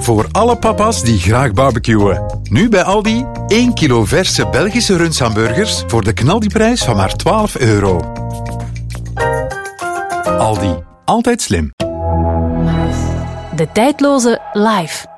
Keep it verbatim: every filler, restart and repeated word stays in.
Voor alle papa's die graag barbecuen. Nu bij Aldi één kilo verse Belgische rundshamburgers voor de knaldiprijs van maar twaalf euro. Aldi. Altijd slim. De tijdloze live.